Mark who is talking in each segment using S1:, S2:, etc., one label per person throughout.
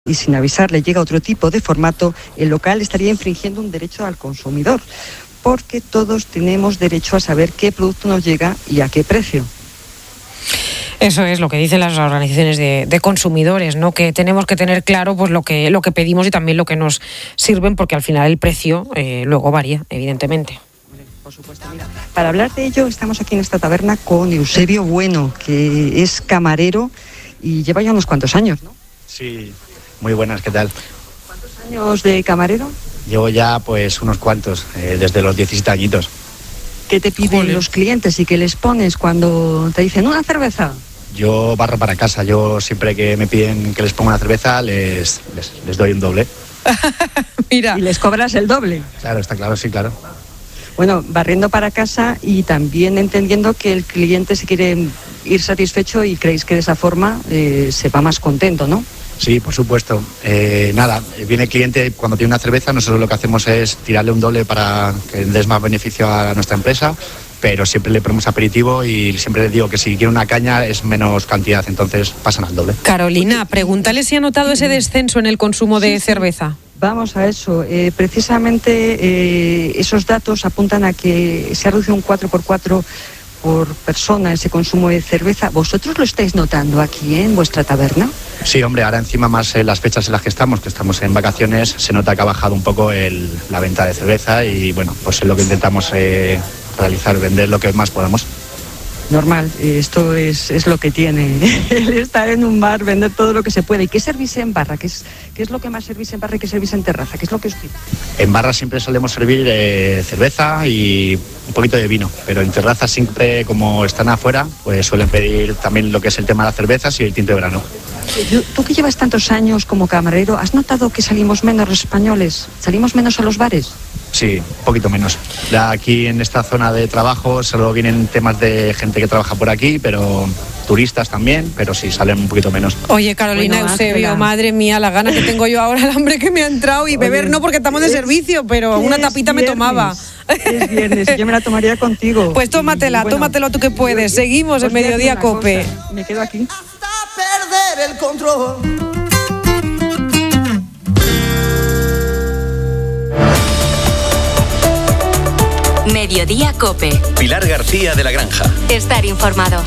S1: y sin avisar le llega otro tipo de formato, el local estaría infringiendo un derecho al consumidor, porque todos tenemos derecho a saber qué producto nos llega y a qué precio.
S2: Eso es lo que dicen las organizaciones de consumidores, ¿no? Que tenemos que tener claro pues lo que pedimos y también lo que nos sirven, porque al final el precio luego varía, evidentemente.
S1: Por supuesto, mira, para hablar de ello estamos aquí en esta taberna con Eusebio Bueno, que es camarero y lleva ya unos cuantos años, ¿no?
S3: Sí, muy buenas, ¿qué tal?
S1: ¿Cuántos años de camarero?
S3: Llevo ya pues unos cuantos, desde los 17 añitos.
S1: ¿Qué te piden los clientes y qué les pones cuando te dicen una cerveza?
S3: Yo barro para casa, yo siempre que me piden que les ponga una cerveza les doy un doble.
S2: Mira.
S1: ¿Y les cobras el doble?
S3: Claro, está claro, sí, claro.
S1: Bueno, barriendo para casa y también entendiendo que el cliente se quiere ir satisfecho y creéis que de esa forma se va más contento, ¿no?
S3: Sí, por supuesto. Nada, viene el cliente cuando tiene una cerveza, nosotros lo que hacemos es tirarle un doble para que des más beneficio a nuestra empresa, pero siempre le ponemos aperitivo y siempre le digo que si quiere una caña es menos cantidad, entonces pasan al doble.
S2: Carolina, pregúntale si ha notado ese descenso en el consumo de cerveza.
S1: Vamos a eso. Precisamente esos datos apuntan a que se ha reducido un 4x4 por persona ese consumo de cerveza. ¿Vosotros lo estáis notando aquí en vuestra taberna? Sí,
S3: hombre, ahora encima más en las fechas en las que estamos en vacaciones, se nota que ha bajado un poco la venta de cerveza y bueno, pues es lo que intentamos realizar, vender lo que más podamos.
S1: Normal, esto es lo que tiene el estar en un bar, vender todo lo que se puede. ¿Y qué servís en barra? ¿Qué es lo que más servís en barra y qué servís en terraza? ¿Qué es lo que os pide?
S3: En barra siempre solemos servir cerveza y un poquito de vino, pero en terraza siempre, como están afuera, pues suelen pedir también lo que es el tema de las cervezas y el tinto de verano.
S1: Tú que llevas tantos años como camarero, ¿has notado que salimos menos los españoles? ¿Salimos menos a los bares?
S3: Sí, un poquito menos. Aquí en esta zona de trabajo solo vienen temas de gente que trabaja por aquí, pero turistas también, pero sí, salen un poquito menos.
S2: Oye, Carolina, bueno, Eusebio, madre mía, la gana que tengo yo ahora, el hambre que me ha entrado y beber no porque estamos de servicio, pero una tapita me tomaba.
S1: Es viernes, yo me la tomaría contigo.
S2: Pues tómatela, tómatelo tú que puedes. Seguimos en Mediodía Cope.
S1: Me quedo aquí.
S4: Hasta perder el control.
S5: Mediodía Cope.
S6: Pilar García de la Granja.
S5: Estar informado.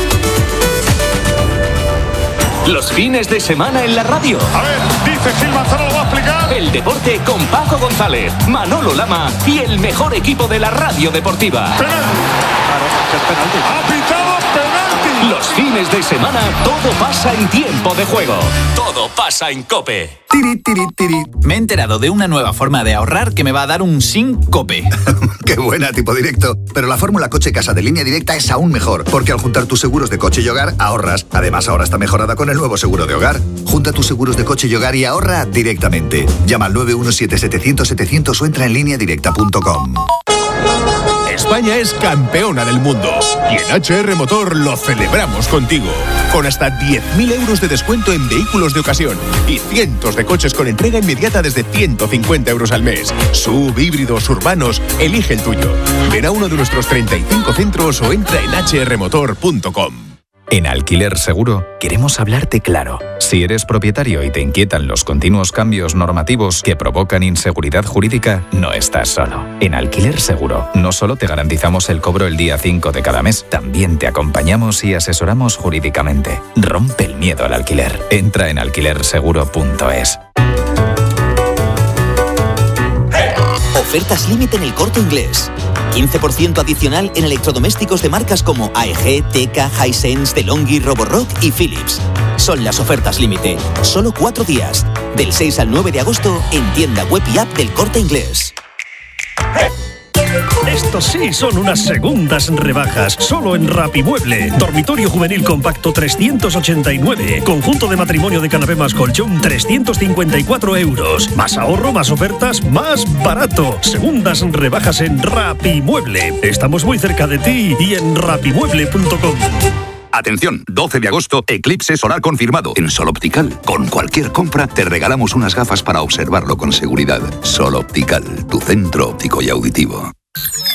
S6: Los fines de semana en la radio.
S7: A ver, dice Gil Manzano, lo va a explicar.
S6: El deporte con Paco González, Manolo Lama y el mejor equipo de la radio deportiva.
S7: Penal. Ha pitado penalti.
S6: Los fines de semana todo pasa en tiempo de juego. Todo pasa en Cope.
S8: Tiri, tiri, tiri. Me he enterado de una nueva forma de ahorrar que me va a dar un Sincope.
S9: ¡Qué buena, tipo directo! Pero la fórmula Coche Casa de Línea Directa es aún mejor, porque al juntar tus seguros de coche y hogar, ahorras. Además, ahora está mejorada con el nuevo seguro de hogar. Junta tus seguros de coche y hogar y ahorra directamente. Llama al 917-700-700 o entra en lineadirecta.com.
S10: España es campeona del mundo y en HR Motor lo celebramos contigo. Con hasta 10.000 euros de descuento en vehículos de ocasión y cientos de coches con entrega inmediata desde 150 euros al mes. SUV, híbridos, urbanos, elige el tuyo. Ven a uno de nuestros 35 centros o entra en hrmotor.com.
S11: En Alquiler Seguro queremos hablarte claro. Si eres propietario y te inquietan los continuos cambios normativos que provocan inseguridad jurídica, no estás solo. En Alquiler Seguro no solo te garantizamos el cobro el día 5 de cada mes, también te acompañamos y asesoramos jurídicamente. Rompe el miedo al alquiler. Entra en alquilerseguro.es.
S12: Ofertas límite en El Corte Inglés. 15% adicional en electrodomésticos de marcas como AEG, Teka, Hisense, DeLonghi, Roborock y Philips. Son las ofertas límite. Solo 4 días. Del 6 al 9 de agosto en tienda web y app del Corte Inglés.
S13: Estos sí son unas segundas rebajas, solo en Rapimueble. Dormitorio juvenil compacto 389. Conjunto de matrimonio de canapé más colchón 354 euros. Más ahorro, más ofertas, más barato. Segundas rebajas en Rapimueble. Estamos muy cerca de ti y en rapimueble.com.
S14: Atención, 12 de agosto, eclipse solar confirmado en Sol Optical. Con cualquier compra te regalamos unas gafas para observarlo con seguridad. Sol Optical, tu centro óptico y auditivo.